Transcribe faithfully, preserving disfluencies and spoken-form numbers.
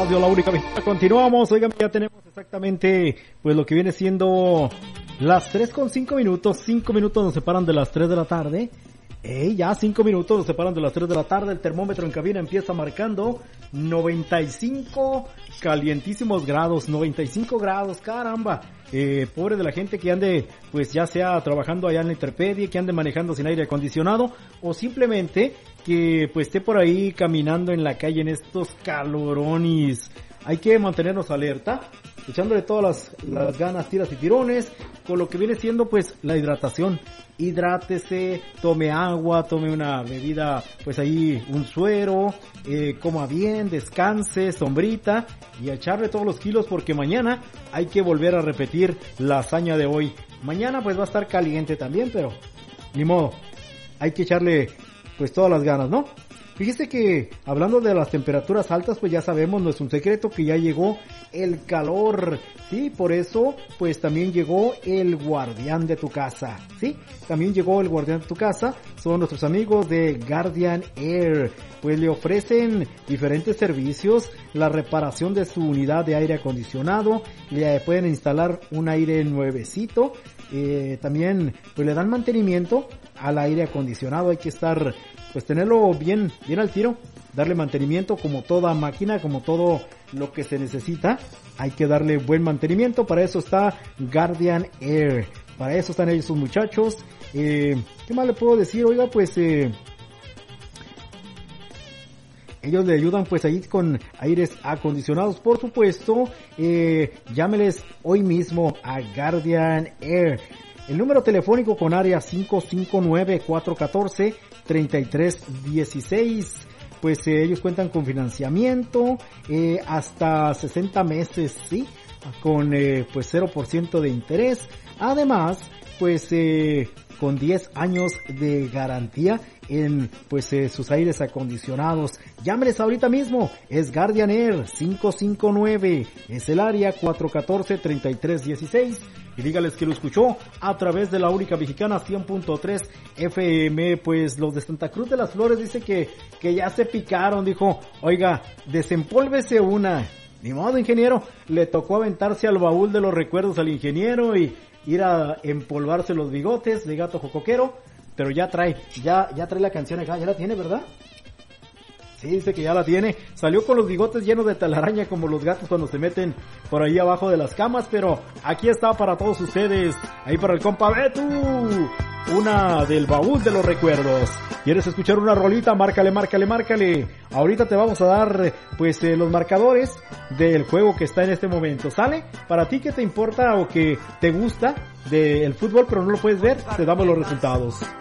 Radio La Única. Continuamos, oigan, ya tenemos exactamente pues lo que viene siendo las tres con cinco minutos, cinco minutos nos separan de las tres de la tarde. Ey, ya cinco minutos nos separan de las tres de la tarde, el termómetro en cabina empieza marcando noventa y cinco calientísimos grados, noventa y cinco grados, caramba. Eh, pobre de la gente que ande, pues ya sea trabajando allá en la intemperie, que ande manejando sin aire acondicionado, o simplemente que pues esté por ahí caminando en la calle en estos calorones. Hay que mantenernos alerta, echándole todas las, las ganas, tiras y tirones, con lo que viene siendo pues la hidratación. Hidrátese, tome agua, tome una bebida, pues ahí un suero, eh, coma bien, descanse, sombrita y a echarle todos los kilos porque mañana hay que volver a repetir la hazaña de hoy. Mañana pues va a estar caliente también, pero ni modo, hay que echarle pues todas las ganas, ¿no? Fíjese que hablando de las temperaturas altas, pues ya sabemos, no es un secreto que ya llegó el calor, ¿sí? Por eso, pues también llegó el guardián de tu casa, ¿sí? También llegó el guardián de tu casa, son nuestros amigos de Guardian Air, pues le ofrecen diferentes servicios, la reparación de su unidad de aire acondicionado, le pueden instalar un aire nuevecito, eh, también pues le dan mantenimiento al aire acondicionado, hay que estar... pues tenerlo bien, bien al tiro, darle mantenimiento como toda máquina, como todo lo que se necesita, hay que darle buen mantenimiento, para eso está Guardian Air, para eso están ellos sus muchachos, eh, ¿qué más le puedo decir? Oiga, pues, eh, ellos le ayudan pues ahí con aires acondicionados, por supuesto, eh, llámeles hoy mismo a Guardian Air. El número telefónico con área cinco cinco nueve, cuatro uno cuatro, tres tres uno seis, pues eh, ellos cuentan con financiamiento eh, hasta sesenta meses, ¿sí? Con eh, pues cero por ciento de interés, además pues eh, con diez años de garantía en pues eh, sus aires acondicionados. Llámeles ahorita mismo, es Guardian Air cinco cinco nueve, es el área cuatro uno cuatro, tres tres uno seis. Y dígales que lo escuchó a través de La Única Mexicana cien punto tres F M. Pues los de Santa Cruz de las Flores dice que, que ya se picaron, dijo, oiga, desempólvese una. Ni modo, ingeniero, le tocó aventarse al baúl de los recuerdos al ingeniero y ir a empolvarse los bigotes de gato jocoquero, pero ya trae, ya, ya trae la canción acá, ya la tiene, ¿verdad? Sí, dice que ya la tiene. Salió con los bigotes llenos de telaraña como los gatos cuando se meten por ahí abajo de las camas, pero aquí está para todos ustedes. Ahí para el compa Betu. Una del baúl de los recuerdos. ¿Quieres escuchar una rolita? Márcale, márcale, márcale. Ahorita te vamos a dar, pues, eh, los marcadores del juego que está en este momento. ¿Sale? Para ti que te importa o que te gusta del fútbol, pero no lo puedes ver, te damos los resultados.